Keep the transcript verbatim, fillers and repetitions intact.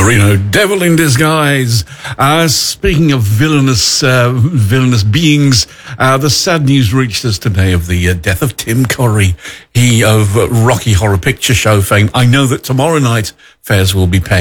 Marino, Devil in Disguise. Uh, speaking of villainous, uh, villainous beings, uh, the sad news reached us today of the uh, death of Tim Curry, he of uh, Rocky Horror Picture Show fame. I know that tomorrow night fares will be paid.